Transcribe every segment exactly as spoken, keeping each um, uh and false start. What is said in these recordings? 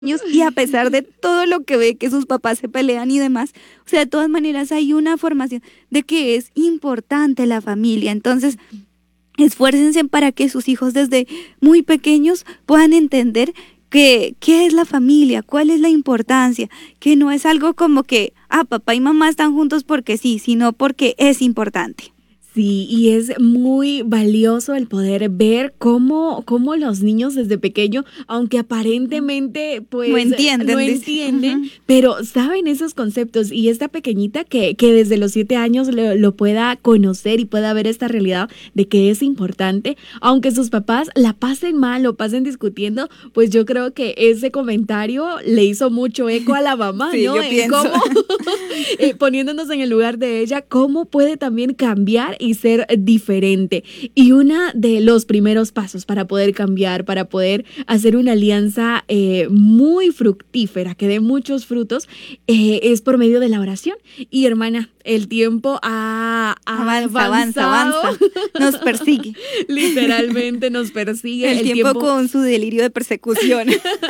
y a pesar de todo lo que ve, que sus papás se pelean y demás, o sea, de todas maneras hay una formación de que es importante la familia. Entonces, esfuércense para que sus hijos desde muy pequeños puedan entender que qué es la familia, cuál es la importancia, que no es algo como que, ah, papá y mamá están juntos porque sí, sino porque es importante. Sí, y es muy valioso el poder ver cómo, cómo los niños desde pequeño, aunque aparentemente pues no entienden, no entienden, uh-huh. pero saben esos conceptos, y esta pequeñita que, que desde los siete años lo, lo pueda conocer y pueda ver esta realidad de que es importante, aunque sus papás la pasen mal o pasen discutiendo, pues yo creo que ese comentario le hizo mucho eco a la mamá, sí, ¿no? Yo pienso. Cómo, eh, poniéndonos en el lugar de ella, cómo puede también cambiar y ser diferente. Y uno de los primeros pasos para poder cambiar, para poder hacer una alianza eh, muy fructífera, que dé muchos frutos, eh, es por medio de la oración. Y hermana, el tiempo ha, ha avanza, avanza, avanza, nos persigue. Literalmente nos persigue. El, el tiempo, tiempo con su delirio de persecución.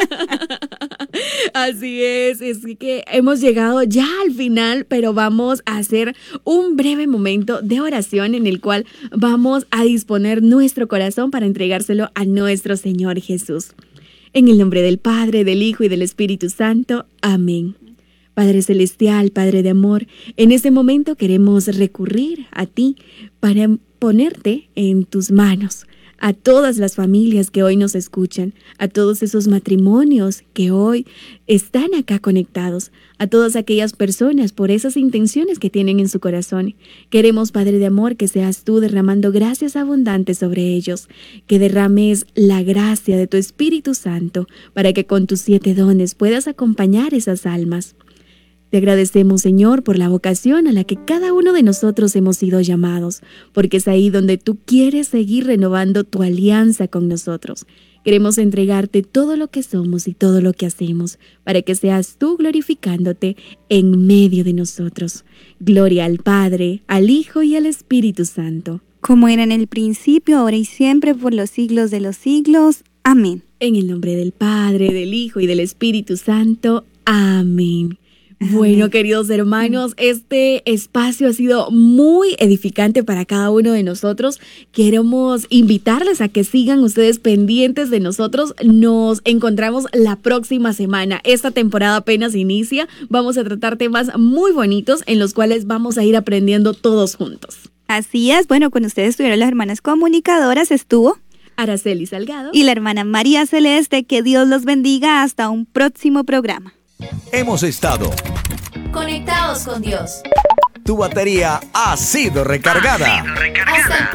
Así es, es que hemos llegado ya al final, pero vamos a hacer un breve momento de oración en el cual vamos a disponer nuestro corazón para entregárselo a nuestro Señor Jesús. En el nombre del Padre, del Hijo y del Espíritu Santo. Amén. Padre Celestial, Padre de amor, en este momento queremos recurrir a ti para ponerte en tus manos a todas las familias que hoy nos escuchan, a todos esos matrimonios que hoy están acá conectados, a todas aquellas personas por esas intenciones que tienen en su corazón. Queremos, Padre de amor, que seas tú derramando gracias abundantes sobre ellos, que derrames la gracia de tu Espíritu Santo para que con tus siete dones puedas acompañar esas almas. Te agradecemos, Señor, por la vocación a la que cada uno de nosotros hemos sido llamados, porque es ahí donde tú quieres seguir renovando tu alianza con nosotros. Queremos entregarte todo lo que somos y todo lo que hacemos, para que seas tú glorificándote en medio de nosotros. Gloria al Padre, al Hijo y al Espíritu Santo. Como era en el principio, ahora y siempre, por los siglos de los siglos. Amén. En el nombre del Padre, del Hijo y del Espíritu Santo. Amén. Bueno, queridos hermanos, este espacio ha sido muy edificante para cada uno de nosotros. Queremos invitarles a que sigan ustedes pendientes de nosotros. Nos encontramos la próxima semana. Esta temporada apenas inicia. Vamos a tratar temas muy bonitos en los cuales vamos a ir aprendiendo todos juntos. Así es. Bueno, con ustedes estuvieron las hermanas comunicadoras. Estuvo Araceli Salgado y la hermana María Celeste. Que Dios los bendiga. Hasta un próximo programa. Hemos estado conectados con Dios. Tu batería ha sido recargada. Ha sido recargada. Hasta el